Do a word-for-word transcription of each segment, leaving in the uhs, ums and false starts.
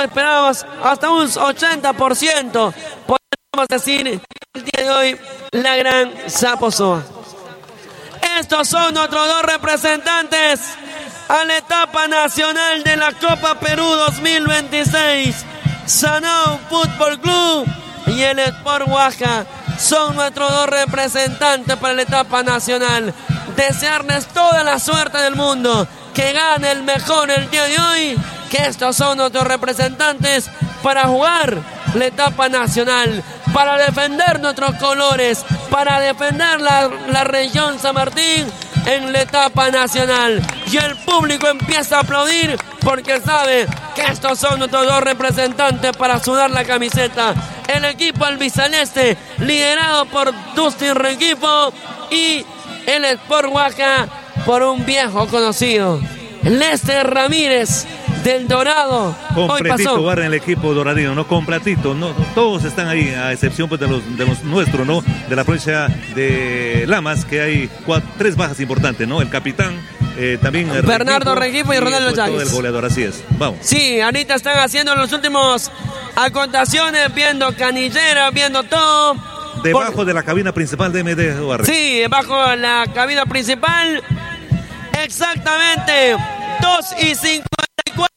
esperábamos hasta un ochenta por ciento. Podemos decir el día de hoy la gran Saposoa. Estos son nuestros dos representantes a la etapa nacional de la Copa Perú dos mil veintiséis. Sanao Fútbol Club y el Sport Huaca son nuestros dos representantes para la etapa nacional. Desearles toda la suerte del mundo, que gane el mejor el día de hoy, que estos son nuestros representantes para jugar la etapa nacional, para defender nuestros colores, para defender la, la región San Martín en la etapa nacional. Y el público empieza a aplaudir porque sabe que estos son nuestros dos representantes para sudar la camiseta. El equipo albiceleste, liderado por Dustin Rengifo, y el Sport Huaca por un viejo conocido, Lester Ramírez del Dorado. Completito va en el equipo doradino, no completito, no, todos están ahí, a excepción pues, de, los, de los nuestros, ¿no? De la provincia de Lamas, que hay cuatro, tres bajas importantes, ¿no? El capitán, eh, también Bernardo Rengifo y, y Ronaldo Yáñez. El goleador, así es. Vamos. Sí, ahorita están haciendo los últimos acotaciones, viendo canillera, viendo todo. Debajo Por... de la cabina principal de M D Barrio. Sí, debajo de la cabina principal. Exactamente. dos y cincuenta y cuatro.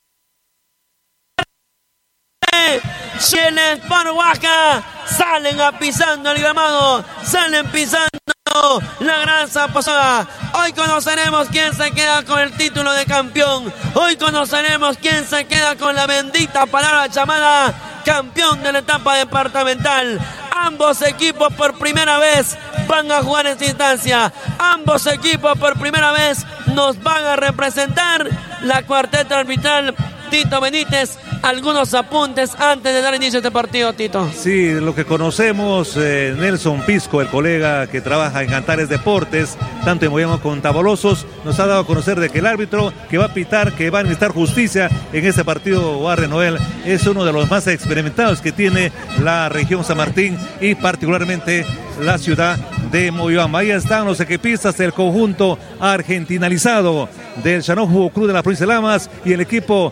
Si el Sport Huaca salen a pisando el gramado, salen pisando la gran Saposoa. Hoy conoceremos quién se queda con el título de campeón. Hoy conoceremos quién se queda con la bendita palabra llamada campeón de la etapa departamental. Ambos equipos por primera vez van a jugar en esta instancia. Ambos equipos por primera vez nos van a representar. La cuarteta arbitral, Tito Benítez, algunos apuntes antes de dar inicio a este partido, Tito. Sí, lo que conocemos, eh, Nelson Pisco, el colega que trabaja en Cantares Deportes, tanto en Moyama como en Tabolosos, nos ha dado a conocer de que el árbitro que va a pitar, que va a necesitar justicia en este partido, Warren Noel, es uno de los más experimentados que tiene la región San Martín y particularmente la ciudad de Moyama. Ahí están los equipistas del conjunto argentinalizado del Sanao Fútbol Club de la provincia de Lamas y el equipo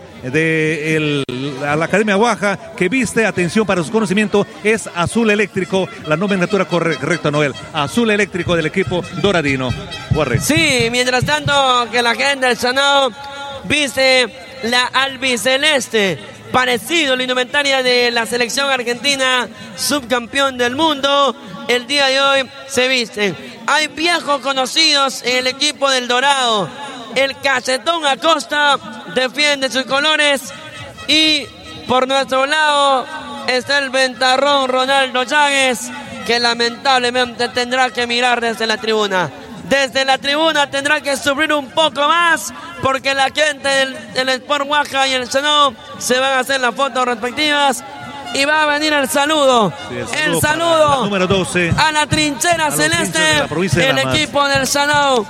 de el, la Academia Huaca, que viste, atención para su conocimiento, es azul eléctrico, la nomenclatura correcta, Noel, azul eléctrico del equipo doradino. Warren. Sí, mientras tanto que la gente del Sanao viste la albiceleste, parecido a la indumentaria de la selección argentina, subcampeón del mundo. El día de hoy se visten. Hay viejos conocidos en el equipo del Dorado. El Cachetón Acosta defiende sus colores. Y por nuestro lado está el ventarrón Ronaldo Yáñez, que lamentablemente tendrá que mirar desde la tribuna. Desde la tribuna tendrá que sufrir un poco más, porque la gente del, del Sport Huaca y el Sanao se van a hacer las fotos respectivas. Y va a venir el saludo, sí, el saludo, el saludo número doce, a la trinchera celeste. De el equipo del Sanao,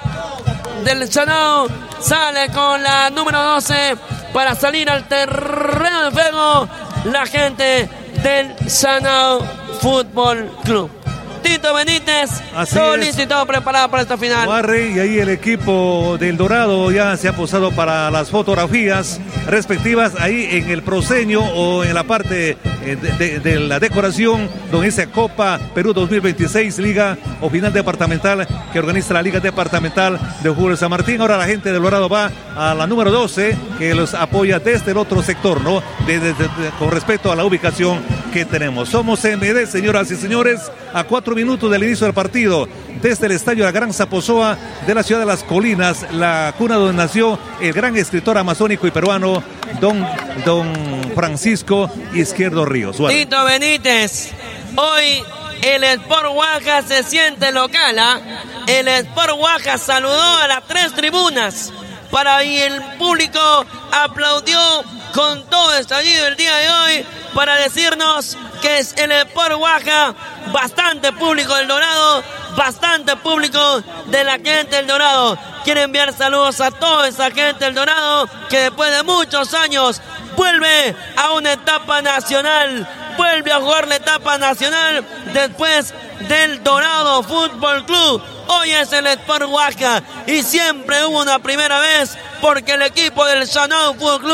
del Sanao sale con la número doce para salir al terreno de juego la gente del Sanao Fútbol Club. Tito Benítez, así todo listo y todo preparado para esta final. Barre, y ahí el equipo del Dorado ya se ha posado para las fotografías respectivas ahí en el proscenio o en la parte de, de, de la decoración donde dice Copa Perú dos mil veintiséis, Liga o Final Departamental que organiza la Liga Departamental de Fútbol de San Martín. Ahora la gente del Dorado va a la número doce que los apoya desde el otro sector, ¿no? De, de, de, de, con respecto a la ubicación que tenemos. Somos M D, señoras y señores, a cuatro minutos del inicio del partido, desde el estadio La Gran Saposoa de la ciudad de Las Colinas, la cuna donde nació el gran escritor amazónico y peruano don, don Francisco Izquierdo Ríos. Bueno. Tito Benítez, hoy el Sport Huaca se siente local, ¿eh? El Sport Huaca saludó a las tres tribunas para y el público aplaudió con todo estallido el día de hoy para decirnos que es el Sport Huaca, bastante público del Dorado, bastante público de la gente del Dorado. Quiero enviar saludos a toda esa gente del Dorado que después de muchos años vuelve a una etapa nacional, vuelve a jugar la etapa nacional después del Dorado Fútbol Club. Hoy es el Sport Huaca y siempre hubo una primera vez porque el equipo del Sanao Fútbol Club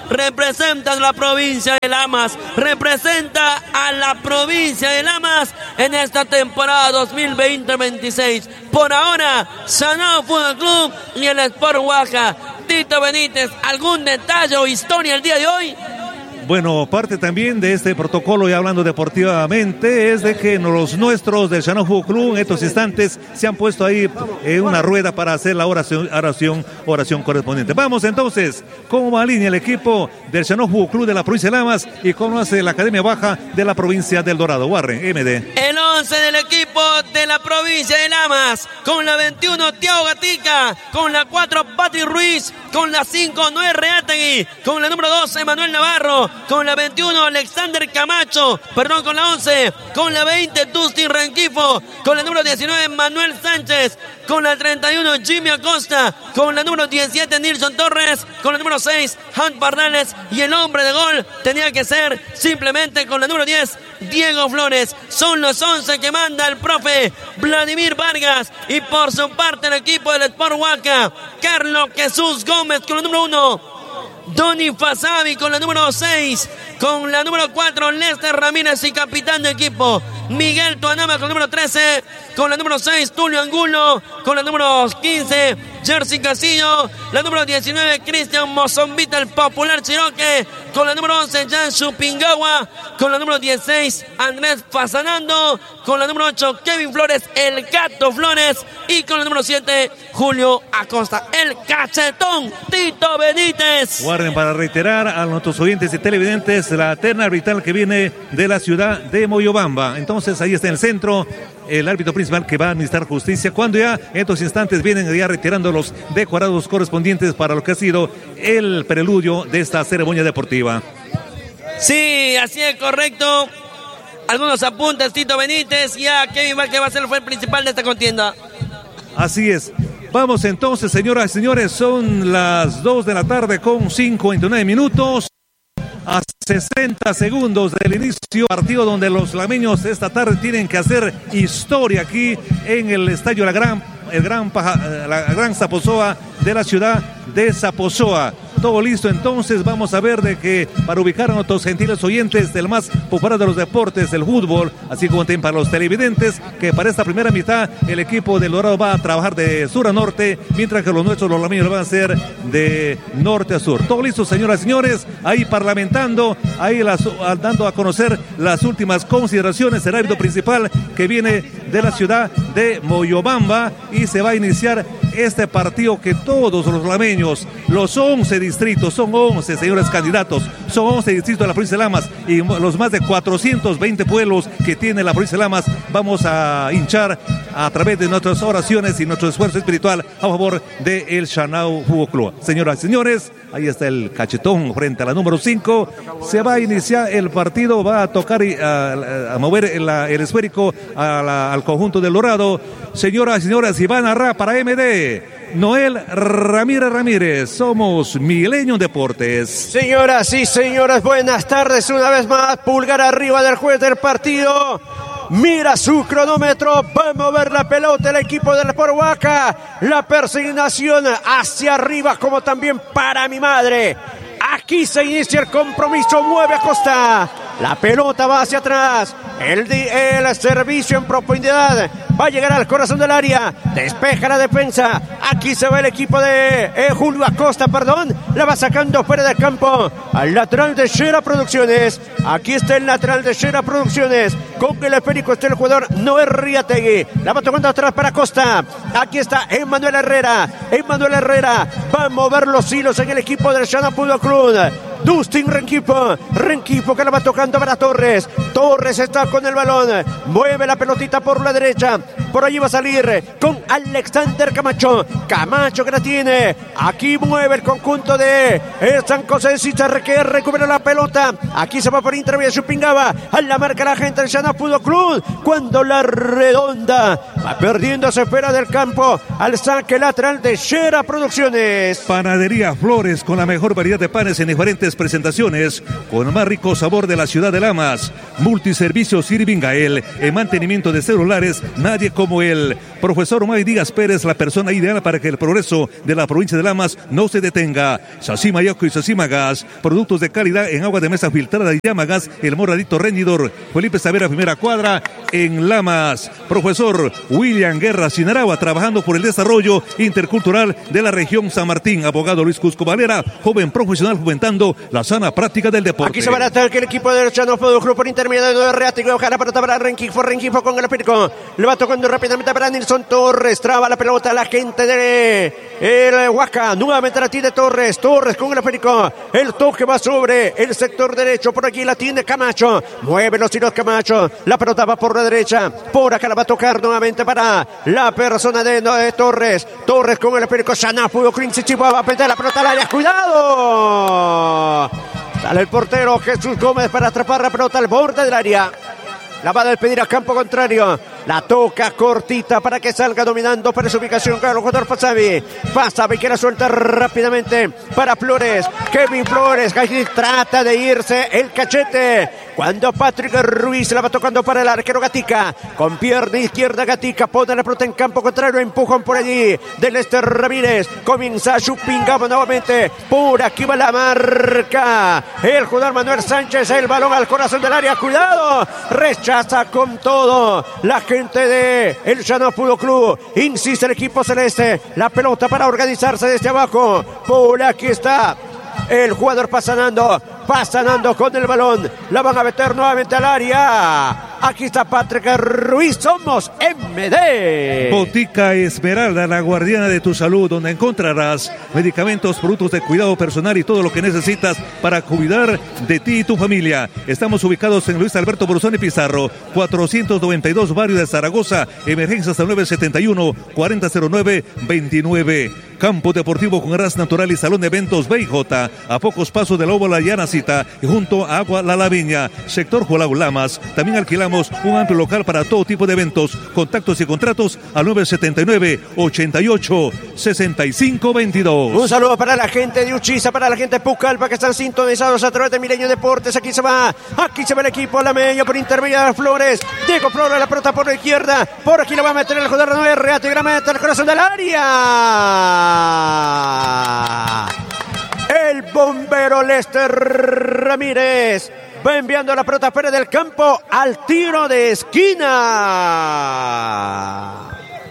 representa a la provincia de Lamas, representa a la provincia de Lamas en esta temporada dos mil veinte veintiséis. Por ahora, Chanao Fútbol Club y el Sport Huaca. Tito Benítez, ¿algún detalle o historia el día de hoy? Bueno, parte también de este protocolo, y hablando deportivamente, es de que los nuestros del Chanao Fútbol Club en estos instantes se han puesto ahí en una rueda para hacer la oración, oración, oración correspondiente. Vamos entonces, ¿cómo alinea el equipo del Chanao Fútbol Club de la provincia de Lamas y cómo hace la Academia Baja de la provincia del Dorado? Warren, M D. El once del equipo de la provincia de Lamas, con la veintiuno Tiago Gatica, con la cuatro Patri Ruiz, con la cinco Noé Reategui, con la número doce Manuel Navarro, con la veintiuno Alexander Camacho, perdón, con la once, con la veinte Dustin Renquifo, con la número diecinueve Manuel Sánchez, con la treinta y uno Jimmy Acosta, con la número diecisiete Nilson Torres, con la número seis Hunt Bardales, y el hombre de gol tenía que ser simplemente con la número diez Diego Flores. Son los once que manda el profe Vladimir Vargas, y por su parte el equipo del Sport Huaca, Carlos Jesús Gómez con la número uno, Donny Fasabi con la número seis, con la número cuatro Lester Ramírez y capitán de equipo Miguel Tuanama con la número trece, con la número seis Tulio Angulo, con la número quince Jersey Casillo, la número diecinueve Cristian Mozombita el popular Chiroque, con la número once Jan Chupingawa, con la número dieciséis Andrés Fasanando, con la número ocho Kevin Flores el Gato Flores, y con la número siete Julio Acosta el Cachetón Tito Benítez. Guarden para reiterar a nuestros oyentes y televidentes la terna arbitral que viene de la ciudad de Moyobamba. Entonces ahí está en el centro el árbitro principal que va a administrar justicia, cuando ya en estos instantes vienen ya retirando los decorados correspondientes para lo que ha sido el preludio de esta ceremonia deportiva. Sí, así es, correcto. Algunos apuntes, Tito Benítez, ya Kevin va, que va a ser el juez principal de esta contienda. Así es. Vamos entonces, señoras y señores, son las dos de la tarde con cincuenta y nueve minutos. A sesenta segundos del inicio, partido donde los lameños esta tarde tienen que hacer historia aquí en el estadio La Gran, el Gran, Paja, la Gran Zaposoa de la ciudad de Zaposoa. Todo listo, entonces vamos a ver de que para ubicar a nuestros gentiles oyentes del más popular de los deportes, del fútbol, así como también para los televidentes, que para esta primera mitad el equipo del Dorado va a trabajar de sur a norte, mientras que los nuestros, los lameños, lo van a hacer de norte a sur. Todo listo, señoras y señores, ahí parlamentando, ahí las, dando a conocer las últimas consideraciones del árbitro principal que viene de la ciudad de Moyobamba, y se va a iniciar este partido que todos los lameños, los once distritos, son once señores candidatos, son once distritos de la provincia de Lamas, y los más de cuatrocientos veinte pueblos que tiene la provincia de Lamas, vamos a hinchar a través de nuestras oraciones y nuestro esfuerzo espiritual a favor del Chanao Fútbol Club. Señoras y señores, ahí está el Cachetón frente a la número cinco, se va a iniciar el partido, va a tocar y a, a mover el, el esférico a la, al conjunto del Dorado. Señoras y señores, y va a narrar para M D Noel Ramírez Ramírez. Somos Milenio Deportes. Señoras y señores, buenas tardes una vez más. Pulgar arriba del juez del partido. Mira su cronómetro, va a mover la pelota el equipo del Sport Huaca. La persignación hacia arriba, como también para mi madre. Aquí se inicia el compromiso, mueve Acosta. La pelota va hacia atrás. El, el servicio en profundidad va a llegar al corazón del área. Despeja la defensa. Aquí se va el equipo de eh, Julio Acosta, perdón. La va sacando fuera del campo. Al lateral de Shera Producciones. Aquí está el lateral de Shera Producciones. Con el esférico está el jugador Noé Riategui. La va tomando atrás para Acosta. Aquí está Emmanuel Herrera. Emmanuel Herrera va a mover los hilos en el equipo del Chanao Fútbol Club. Dustin Renquifo. Renquifo que la va tocando para Torres. Torres está con el balón. Mueve la pelotita por la derecha. Por allí va a salir con Alexander Camacho. Camacho que la tiene. Aquí mueve el conjunto de San José Cizarre, que recupera la pelota. Aquí se va por intermedio Chupingaba. A la marca la gente del Chanao Fútbol Club. Cuando la redonda va perdiendo, se fuera del campo. Al saque lateral de Shera Producciones. Panadería Flores, con la mejor variedad de panes en diferentes presentaciones con el más rico sabor de la ciudad de Lamas. Multiservicios Irving Gael, en mantenimiento de celulares, nadie como él. Profesor May Díaz Pérez, la persona ideal para que el progreso de la provincia de Lamas no se detenga. Sacima Yaco y Sacima Gas, productos de calidad en agua de mesa filtrada y llama gas, el moradito rendidor. Felipe Savera, primera cuadra en Lamas. Profesor William Guerra Sinaragua, trabajando por el desarrollo intercultural de la región San Martín. Abogado Luis Cusco Valera, joven profesional fomentando la sana práctica del deporte. Aquí se va a atacar el equipo de Chano Fútbol Club por intermedio de Reático. Ojalá pelota para Renquifo, Renquifo con el Périco. Le va tocando rápidamente para Nilson Torres. Traba la pelota la gente de el Huaca. Nuevamente la tiene Torres. Torres con el Périco. El toque va sobre el sector derecho. Por aquí la tiene Camacho. Mueve los tiros Camacho. La pelota va por la derecha. Por acá la va a tocar nuevamente para la persona de, no, de Torres. Torres con el Périco. Chano Fútbol Club va a meter la pelota al área. ¡Cuidado! Sale el portero Jesús Gómez para atrapar la pelota al borde del área. La va a despedir a campo contrario. La toca cortita para que salga dominando para su ubicación. Claro, el jugador Pasavi. Pasavi que la suelta rápidamente para Flores. Kevin Flores. Allí trata de irse el cachete. Cuando Patrick Ruiz la va tocando para el arquero Gatica. Con pierna izquierda Gatica. Pone la pelota en campo contrario. Empujan por allí. Del Este Ramírez. Comienza Chupingaba nuevamente. Por aquí va la marca. El jugador Manuel Sánchez. El balón al corazón del área. Cuidado. Rechaza con todo. La gente de el Llano Fútbol Club. Insiste el equipo celeste. La pelota para organizarse desde abajo. Por aquí está el jugador pasanando. Pasanando con el balón. La van a meter nuevamente al área. Aquí está Patrick Ruiz. Somos M D. Botica Esmeralda, la guardiana de tu salud, donde encontrarás medicamentos, productos de cuidado personal y todo lo que necesitas para cuidar de ti y tu familia. Estamos ubicados en Luis Alberto Brusoni Pizarro, cuatrocientos noventa y dos, barrio de Zaragoza. Emergencias al nueve setenta y uno, cuarenta cero nueve, veintinueve. Campo Deportivo con gas natural y salón de eventos B J, a pocos pasos de la Óbola Llanacita y junto a Agua La Laviña, sector Jolau Lamas. También alquilamos un amplio local para todo tipo de eventos. Contactos y contratos al nueve setenta y nueve, ochenta y ocho, sesenta y cinco, veintidós. Un saludo para la gente de Uchiza, para la gente de Pucallpa que están sintonizados a través de Milenio Deportes. Aquí se va, aquí se va el equipo, la media por intermedio de Flores. Diego Flores, la pelota por la izquierda. Por aquí la va a meter el jugador nueve, Reate y Grameta, el corazón del área. El bombero Lester Ramírez va enviando la pelota fuera del campo al tiro de esquina.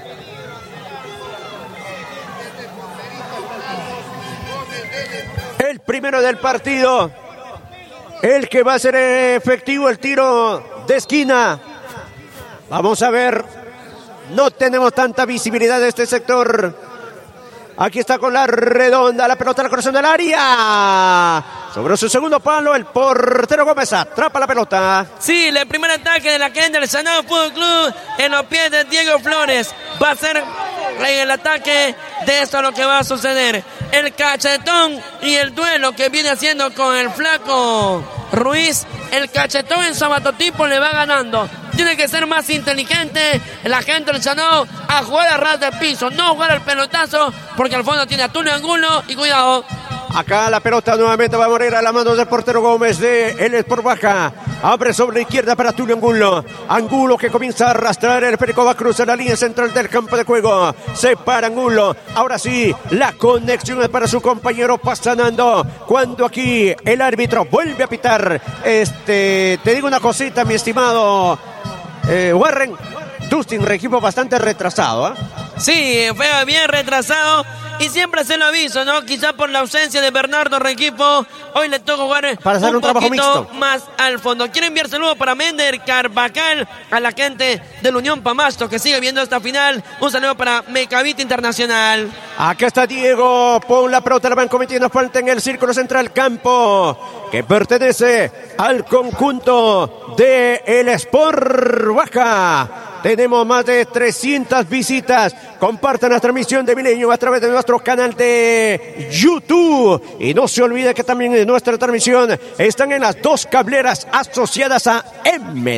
El primero del partido, el que va a ser efectivo el tiro de esquina. Vamos a ver, no tenemos tanta visibilidad de este sector. Aquí está con la redonda, la pelota al corazón del área. Sobre su segundo palo, el portero Gómez atrapa la pelota. Sí, el primer ataque de la gente del Llano Fútbol Club en los pies de Diego Flores. Va a ser en el ataque de esto lo que va a suceder. El cachetón y el duelo que viene haciendo con el flaco Ruiz. El cachetón en su abatotipo le va ganando. Tiene que ser más inteligente la gente del Llano a jugar a ras de piso, no jugar al pelotazo, porque al fondo tiene a Tulio Angulo y cuidado. Acá la pelota nuevamente va a morir a la mano del portero Gómez de el Sport Baja. Abre sobre la izquierda para Tulio Angulo. Angulo que comienza a arrastrar. El Perico va a cruzar la línea central del campo de juego. Se para Angulo. Ahora sí, la conexión es para su compañero Pasanando. Cuando aquí el árbitro vuelve a pitar. Este, te digo una cosita, mi estimado eh, Warren. Dustin Regimo bastante retrasado, ¿eh? Sí, fue bien retrasado. Y siempre se lo aviso, ¿no? Quizá por la ausencia de Bernardo Rengifo, hoy le toca jugar para hacer un, un trabajo mixto más al fondo. Quiero enviar saludos para Mender Carvajal, a la gente del Unión Pamasto que sigue viendo esta final. Un saludo para Mecavita Internacional. Acá está Diego, pon la pelota, la van cometiendo falta en el círculo central campo, que pertenece al conjunto de el Sport Baja. Tenemos más de trescientas visitas. Compartan la transmisión de Milenio a través de nuestro canal de YouTube. Y no se olvide que también en nuestra transmisión están en las dos cableras asociadas a M D.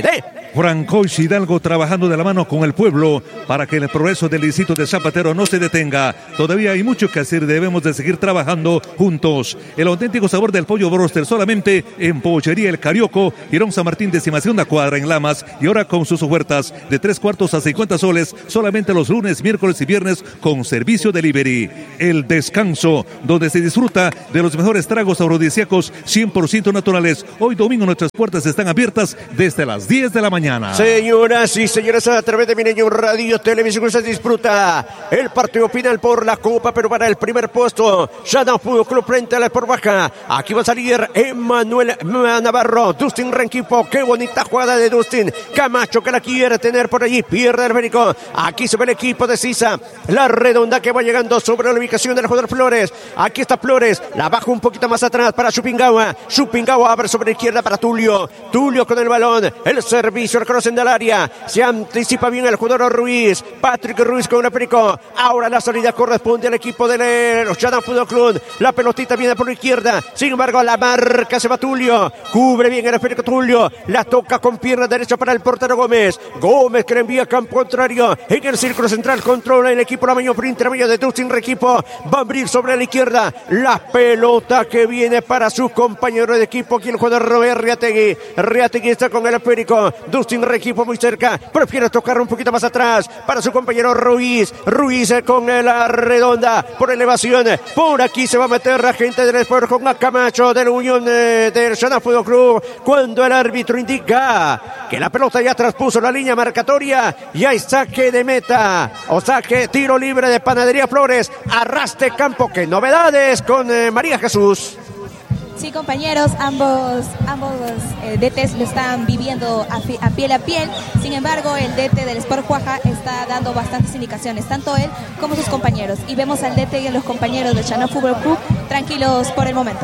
Francois Hidalgo trabajando de la mano con el pueblo para que el progreso del distrito de Zapatero no se detenga. Todavía hay mucho que hacer, debemos de seguir trabajando juntos. El auténtico sabor del pollo broster solamente en Pollería El Carioco, Girón San Martín, décima segunda cuadra en Lamas, y ahora con sus ofertas de tres cuartos a cincuenta soles, solamente los lunes, miércoles y viernes con servicio delivery. El Descanso, donde se disfruta de los mejores tragos afrodisíacos cien por ciento naturales. Hoy domingo nuestras puertas están abiertas desde las diez de la mañana. Señoras y señores, a través de Milenio Radio Televisión se disfruta el partido final por la Copa, pero para el primer puesto Shana Fútbol Club frente a la Sport Huasca. Aquí va a salir Emmanuel Navarro, Dustin Renquipo. Qué bonita jugada de Dustin Camacho, que la quiere tener por allí, pierde el Férico. Aquí se ve el equipo de Sisa, la redonda que va llegando sobre la ubicación del jugador Flores. Aquí está Flores, la baja un poquito más atrás para Chupingawa. Chupingawa abre sobre la izquierda para Tulio. Tulio con el balón, el servicio, el cross en el área. Se anticipa bien el jugador Ruiz. Patrick Ruiz con el Férico. Ahora la salida corresponde al equipo de los Shana Fútbol Club. La pelotita viene por la izquierda. Sin embargo, la marca se va Tulio. Cubre bien el Férico Tulio. La toca con pierna derecha para el portero Gómez. Gómez que le envía a campo contrario. En el círculo central controla el equipo lameño por intermedio de Dustin Renquipo. Va a abrir sobre la izquierda. La pelota que viene para su compañero de equipo. Aquí el jugador Robert Riategui. Riategui está con el Férico. Dustin Renquipo muy cerca. Prefiere tocar un poquito más atrás para su compañero Ruiz. Ruiz con la redonda por elevación. Por aquí se va a meter la gente del Sport con a Camacho de la Unión eh, del Shana Fútbol Club. Cuando el árbitro indica que la pelota ya traspuso la línea marcatoria y hay saque de meta o saque tiro libre de Panadería Flores. Arraste campo. Que novedades con eh, María Jesús. Sí, compañeros, ambos, ambos eh, D Ts lo están viviendo a, fi, a piel a piel. Sin embargo, el D T del Sport Huasca está dando bastantes indicaciones, tanto él como sus compañeros. Y vemos al D T y a los compañeros del Shana Fútbol Club tranquilos por el momento.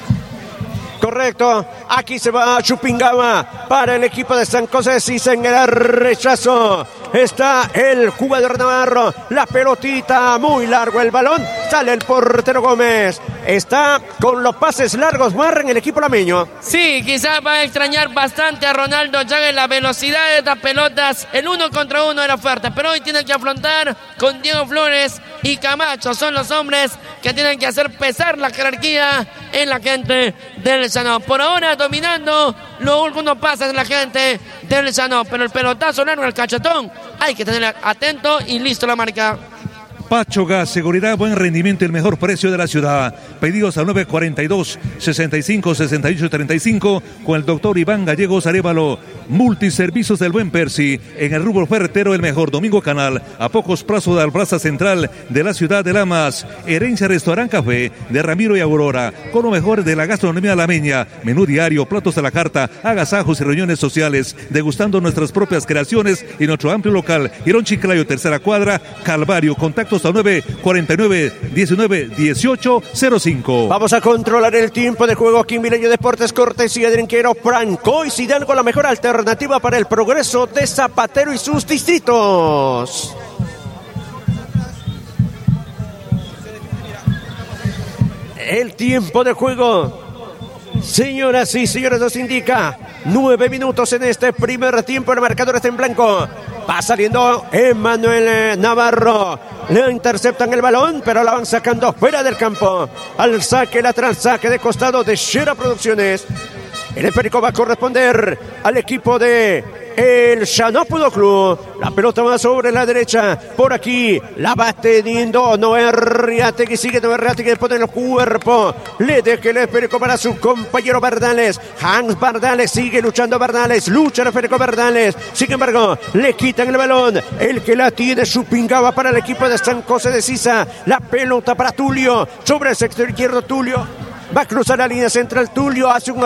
Correcto, aquí se va Chupingawa para el equipo de San José. Sisa en el rechazo. Está el jugador Navarro. La pelotita muy largo el balón. Sale el portero Gómez. Está con los pases largos Marra en el equipo lameño. Sí, quizás va a extrañar bastante a Ronaldo ya en la velocidad de estas pelotas. El uno contra uno era fuerte, pero hoy tiene que afrontar con Diego Flores y Camacho. Son los hombres que tienen que hacer pesar la jerarquía en la gente del Llano. Por ahora dominando los últimos pases de la gente del Llano, pero el pelotazo largo, el cachetón, hay que tener atento y listo la marca. Pacho Gas, seguridad, buen rendimiento y el mejor precio de la ciudad. Pedidos al nueve cuatro dos, sesenta y cinco, sesenta y ocho treinta y cinco con el doctor Iván Gallegos Arévalo. Multiservicios del Buen Percy. En el rubro ferretero, el mejor. Domingo Canal, a pocos plazos de la plaza central de la ciudad de Lamas. Herencia Restaurant Café de Ramiro y Aurora. Con lo mejor de la gastronomía lameña. Menú diario, platos a la carta, agasajos y reuniones sociales. Degustando nuestras propias creaciones y nuestro amplio local. Girón Chiclayo, tercera cuadra, Calvario. Contactos al nueve cuarenta y nueve, diecinueve, dieciocho cero cinco. Vamos a controlar el tiempo de juego aquí en Milenio Deportes, cortesía de Drinquero Francois Hidalgo, la mejor alternativa para el progreso de Zapatero y sus distritos. El tiempo de juego, señoras y señores, nos indica nueve minutos en este primer tiempo. El marcador está en blanco. Va saliendo Emmanuel Navarro. Le interceptan el balón, pero la van sacando fuera del campo. Al saque lateral, saque de costado de Shera Producciones. El esférico va a corresponder al equipo de el Shana Fútbol Club. La pelota va sobre la derecha. Por aquí la va teniendo Noé Riategui. Sigue Noé Riategui, después del cuerpo. Le deja el esférico para su compañero Bardales. Hans Bardales sigue luchando. Bardales lucha el esférico Bardales. Sin embargo, le quitan el balón. El que la tiene Chupingawa para el equipo de San José de Sisa. La pelota para Tulio. Sobre el sector izquierdo, Tulio va a cruzar la línea central. Tulio hace un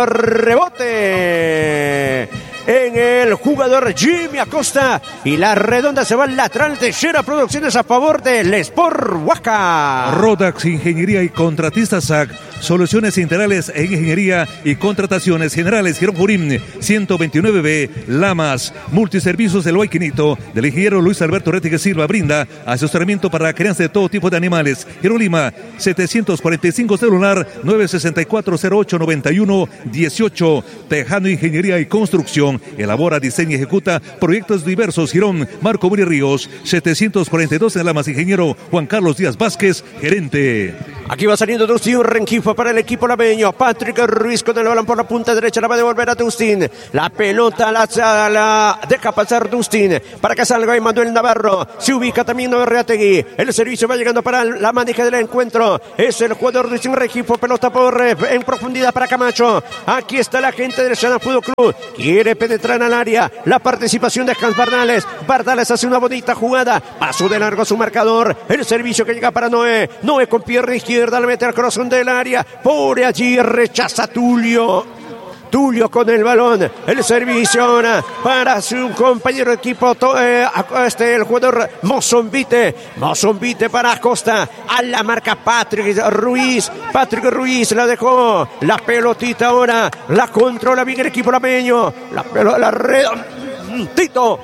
rebote en el jugador Jimmy Acosta y la redonda se va al lateral de Shera Producciones a favor del Sport Huasca. Rodax Ingeniería y Contratistas S A C, soluciones integrales en ingeniería y contrataciones generales. Girón Jurín ciento veintinueve B, Lamas. Multiservicios del Huayquinito del ingeniero Luis Alberto Rettigue Silva brinda asesoramiento para la crianza de todo tipo de animales. Girón Lima setecientos cuarenta y cinco, celular nueve sesenta y cuatro, cero ocho, noventa y uno, dieciocho. Tejano Ingeniería y Construcción elabora diseña y ejecuta proyectos diversos. Girón, Marco Muri Ríos, setecientos cuarenta y dos en Lamas, ingeniero Juan Carlos Díaz Vázquez, gerente. Aquí va saliendo Dustin Rengifo para el equipo lameño. Patrick Ruiz con el balón por la punta derecha, la va a devolver a Dustin. La pelota la, la deja pasar Dustin para que salga Emanuel Navarro. Se ubica también Noverreategui. El servicio va llegando para la maneja del encuentro. Es el jugador Dustin Rengifo. Pelota por en profundidad para Camacho. Aquí está la gente del Xanadu Fútbol Club. Quiere penetrar al área. La participación de Hans Bardales. Bardales hace una bonita jugada. Paso de largo a su marcador. El servicio que llega para Noé. Noé con pierna izquierda le mete al corazón del área. Por allí rechaza Tulio. Tulio con el balón, el servicio ahora para su compañero de equipo, eh, este, el jugador Mozombite, Mozombite para Acosta, a la marca Patrick Ruiz, Patrick Ruiz la dejó, la pelotita ahora, la controla bien el equipo lameño, la pelota, la red, Tito.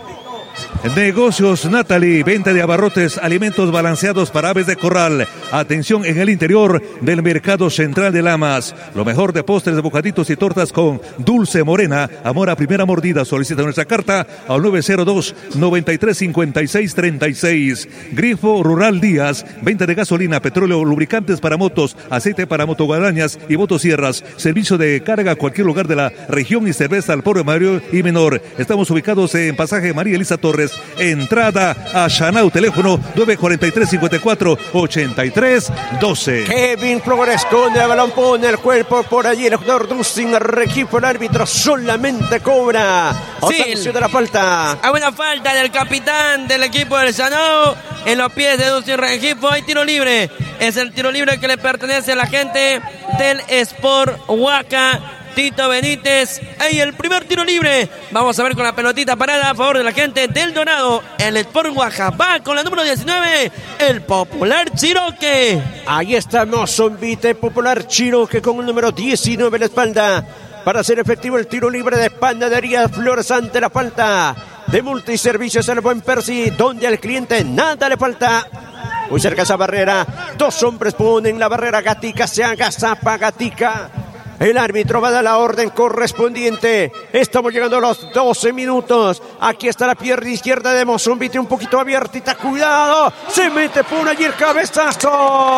Negocios Natalie, venta de abarrotes, alimentos balanceados para aves de corral. Atención en el interior del mercado central de Lamas. Lo mejor de postres, de bocaditos y tortas con Dulce Morena. Amor a primera mordida. Solicita nuestra carta al nueve cero dos, noventa y tres, cincuenta y seis, treinta y seis. Grifo Rural Díaz, venta de gasolina, petróleo, lubricantes para motos, aceite para motoguadañas y motosierras. Servicio de carga a cualquier lugar de la región y cerveza al pobre mayor y menor. Estamos ubicados en pasaje María Elisa Torres. Entrada a Xanadu, teléfono nueve cuatro tres, cincuenta y cuatro, ochenta y tres, doce. Kevin Flores con el balón, pone el cuerpo por allí. El jugador Dustin Rengifo, el árbitro solamente cobra. Sí, de la falta. A buena falta del capitán del equipo del Xanadu. En los pies de Dustin Rengifo hay tiro libre. Es el tiro libre que le pertenece a la gente del Sport Huaca. Tito Benítez, ahí el primer tiro libre. Vamos a ver con la pelotita parada a favor de la gente del Dorado. El Sport Oaxaca va con la número diecinueve, el Popular Chiroque. Ahí está Mozombite, Popular Chiroque con el número diecinueve en la espalda para hacer efectivo el tiro libre de Panadería Flores ante la falta de multiservicios al Buen Percy, donde al cliente nada le falta. Muy cerca esa barrera, dos hombres ponen la barrera. Gatica se agazapa, Gatica. El árbitro va a dar la orden correspondiente. Estamos llegando a los doce minutos. Aquí está la pierna izquierda de Mozombite, un poquito abiertita. Cuidado. Se mete por allí el cabezazo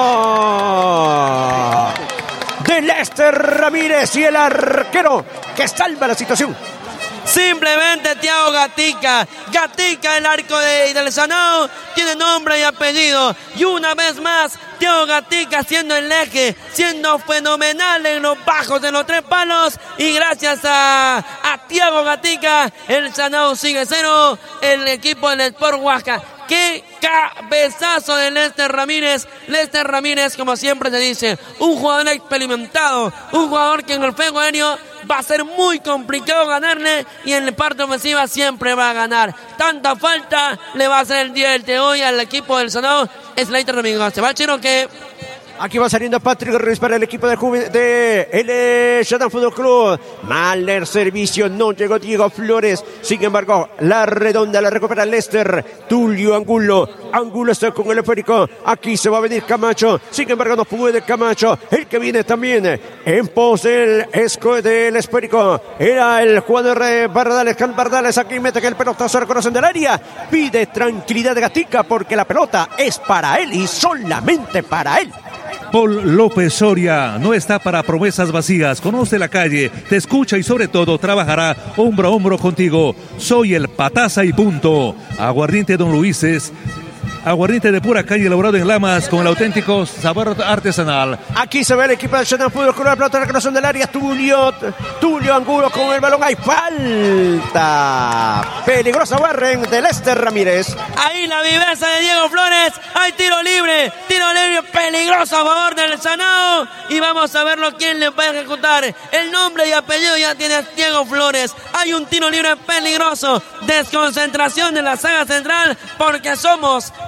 de Lester Ramírez y el arquero que salva la situación. Simplemente Thiago Gatica. Gatica, el arco de, del Xanadu, tiene nombre y apellido. Y una vez más, Thiago Gatica siendo el eje, siendo fenomenal en los bajos de los tres palos. Y gracias a, a Thiago Gatica, el Xanadu sigue cero. El equipo del Sport Oaxaca. ¡Qué cabezazo de Lester Ramírez! Lester Ramírez, como siempre se dice, un jugador experimentado, un jugador que en el juego aéreo va a ser muy complicado ganarle y en la parte ofensiva siempre va a ganar. Tanta falta le va a hacer el día de hoy al equipo del Xanadu. Es Leiter Domingo. Se va el Chiroque. Aquí va saliendo Patrick Ruiz para el equipo de, Juve, de el Xanadu Fútbol Club. Mal el servicio, no llegó Diego Flores. Sin embargo, la redonda la recupera Lester. Tulio Angulo. Angulo está con el esférico. Aquí se va a venir Camacho. Sin embargo, no puede Camacho. El que viene también en pos del esco del esférico era el jugador de Bardales. Can Bardales aquí mete que el pelotazo al corazón del área. Pide tranquilidad de Gatica porque la pelota es para él y solamente para él. Paul López Soria no está para promesas vacías. Conoce la calle, te escucha y sobre todo trabajará hombro a hombro contigo. Soy el Pataza y punto. Aguardiente Don Luises. Aguardiente de pura calle elaborado en Lamas con el auténtico sabor artesanal. Aquí se ve el equipo del Xanadu Fútbol Club, la pelota en el corazón del área. Tulio, Tulio Angulo con el balón. Hay falta. Peligrosa Warren de Lester Ramírez. Ahí la viveza de Diego Flores. Hay tiro libre. Tiro libre peligroso a favor del Xanadu. Y vamos a verlo quién le puede ejecutar. El nombre y apellido ya tiene Diego Flores. Hay un tiro libre peligroso. Desconcentración de la saga central porque somos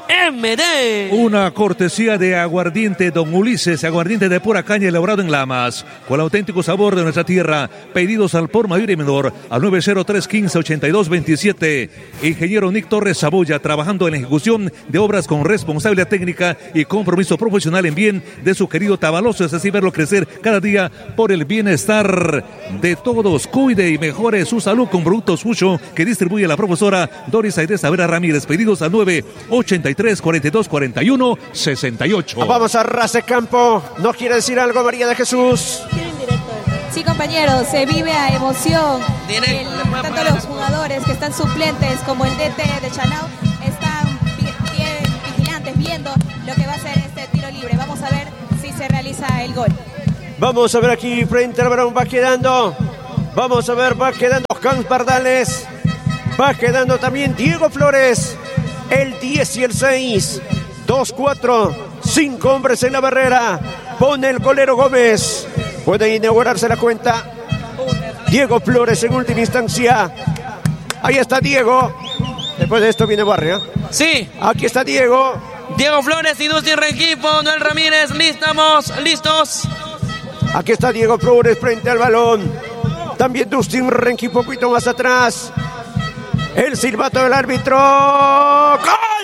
M D. Una cortesía de aguardiente Don Ulises, aguardiente de pura caña elaborado en Lamas, con el auténtico sabor de nuestra tierra. Pedidos al por mayor y menor al nueve cero tres, quince, ochenta y dos veintisiete. Ingeniero Nick Torres Saboya, trabajando en la ejecución de obras con responsabilidad técnica y compromiso profesional en bien de su querido Tabaloso, es así verlo crecer cada día por el bienestar de todos. Cuide y mejore su salud con productos Fucho que distribuye la profesora Doris Aide Savera Ramírez. Pedidos al nueve ochenta y tres, cuarenta y dos, cuarenta y uno, sesenta y ocho. Vamos a ras de campo. ¿No quiere decir algo María de Jesús? Sí, compañeros, se vive a emoción. El, tanto los jugadores que están suplentes como el D T de Chanao están bien, bien vigilantes viendo lo que va a ser este tiro libre. Vamos a ver si se realiza el gol. Vamos a ver aquí frente al balón va quedando. Vamos a ver, va quedando Hans Bardales. Va quedando también Diego Flores. El diez y el seis. dos, cuatro, cinco hombres en la barrera. Pone el golero Gómez. Puede inaugurarse la cuenta. Diego Flores en última instancia. Ahí está Diego. Después de esto viene Barrio. Sí. Aquí está Diego. Diego Flores y Dustin Renquipo. Noel Ramírez, listamos, listos. Aquí está Diego Flores frente al balón. También Dustin Renquipo un poquito más atrás. El silbato del árbitro. ¡Gol!